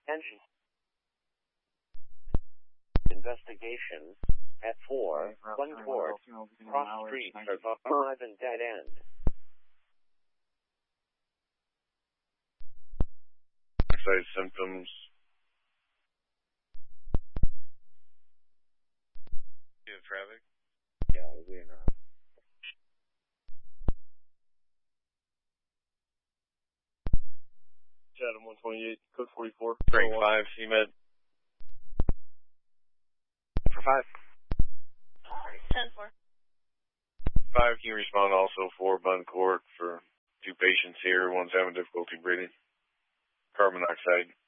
Attention. Investigation at 4, Bun Court, cross streets are 5 and dead end. Side symptoms. You have traffic? Yeah, we're not. Chatham 128, code 44. Rank 5, CMed. For 5. 10-4. 5, can you respond also for Bun Court for 2 patients here, one's having difficulty breathing. Carbon monoxide.